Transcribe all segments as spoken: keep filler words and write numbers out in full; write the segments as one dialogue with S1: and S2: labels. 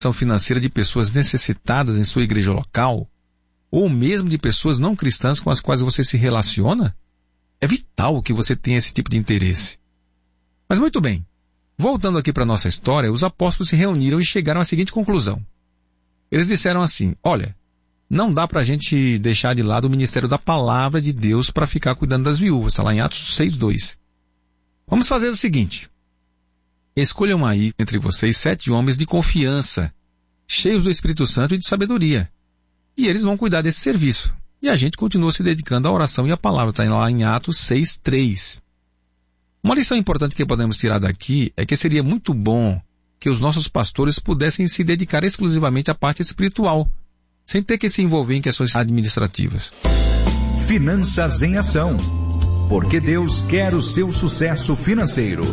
S1: financeira de pessoas necessitadas em sua igreja local, ou mesmo de pessoas não cristãs com as quais você se relaciona? É vital que você tenha esse tipo de interesse. Mas muito bem, voltando aqui para a nossa história, os apóstolos se reuniram e chegaram à seguinte conclusão. Eles disseram assim: olha, não dá para a gente deixar de lado o ministério da palavra de Deus para ficar cuidando das viúvas. Está lá em Atos seis, dois. Vamos fazer o seguinte. Escolham aí entre vocês sete homens de confiança, cheios do Espírito Santo e de sabedoria. E eles vão cuidar desse serviço. E a gente continua se dedicando à oração e à palavra. Está lá em Atos seis, três. Uma lição importante que podemos tirar daqui é que seria muito bom que os nossos pastores pudessem se dedicar exclusivamente à parte espiritual, sem ter que se envolver em questões administrativas.
S2: Finanças em Ação. Porque Deus quer o seu sucesso financeiro.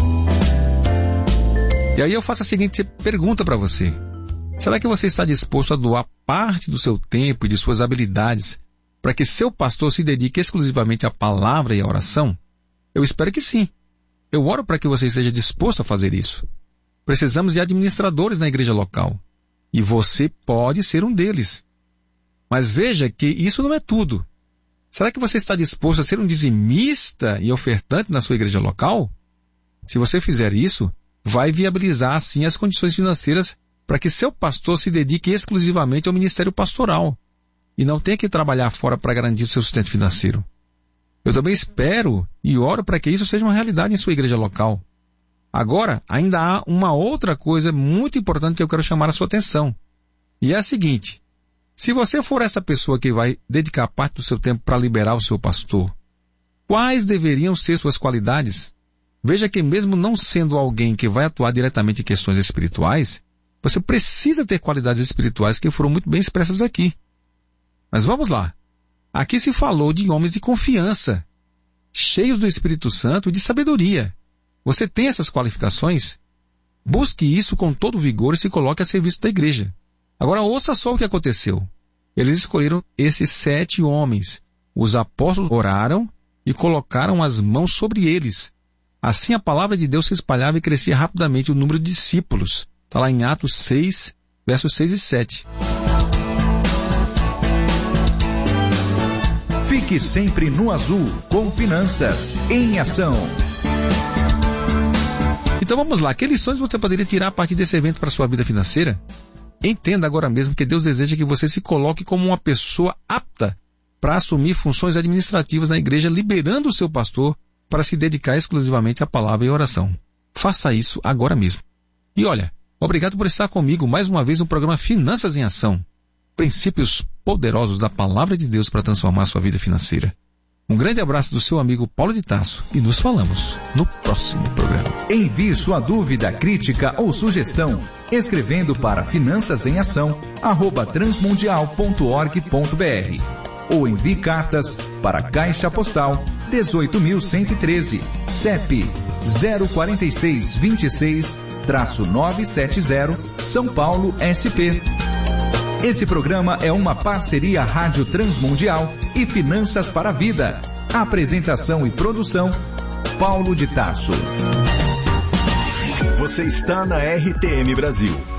S1: E aí eu faço a seguinte pergunta para você. Será que você está disposto a doar parte do seu tempo e de suas habilidades para que seu pastor se dedique exclusivamente à palavra e à oração? Eu espero que sim. Eu oro para que você esteja disposto a fazer isso. Precisamos de administradores na igreja local. E você pode ser um deles. Mas veja que isso não é tudo. Será que você está disposto a ser um dizimista e ofertante na sua igreja local? Se você fizer isso, vai viabilizar assim as condições financeiras para que seu pastor se dedique exclusivamente ao ministério pastoral e não tenha que trabalhar fora para garantir o seu sustento financeiro. Eu também espero e oro para que isso seja uma realidade em sua igreja local. Agora, ainda há uma outra coisa muito importante que eu quero chamar a sua atenção. E é a seguinte: se você for essa pessoa que vai dedicar parte do seu tempo para liberar o seu pastor, quais deveriam ser suas qualidades? Veja que mesmo não sendo alguém que vai atuar diretamente em questões espirituais, você precisa ter qualidades espirituais que foram muito bem expressas aqui. Mas vamos lá. Aqui se falou de homens de confiança, cheios do Espírito Santo e de sabedoria. Você tem essas qualificações? Busque isso com todo vigor e se coloque a serviço da igreja. Agora ouça só o que aconteceu. Eles escolheram esses sete homens. Os apóstolos oraram e colocaram as mãos sobre eles. Assim a palavra de Deus se espalhava e crescia rapidamente o número de discípulos. Está lá em Atos seis, versos seis e sete.
S2: Fique sempre no azul com Finanças em Ação.
S1: Então vamos lá, que lições você poderia tirar a partir desse evento para a sua vida financeira? Entenda agora mesmo que Deus deseja que você se coloque como uma pessoa apta para assumir funções administrativas na igreja, liberando o seu pastor para se dedicar exclusivamente à palavra e à oração. Faça isso agora mesmo. E olha, obrigado por estar comigo mais uma vez no programa Finanças em Ação. Princípios poderosos da palavra de Deus para transformar sua vida financeira. Um grande abraço do seu amigo Paulo de Tarso e nos falamos no próximo programa.
S2: Envie sua dúvida, crítica ou sugestão escrevendo para finanças em ação arroba transmundial ponto org ponto br ou envie cartas para Caixa Postal dezoito mil cento e treze, C E P zero quatro seis dois seis, nove sete zero, São Paulo, S P. Esse programa é uma parceria Rádio Transmundial e Finanças para a Vida. Apresentação e produção, Paulo de Tarso.
S3: Você está na R T M Brasil.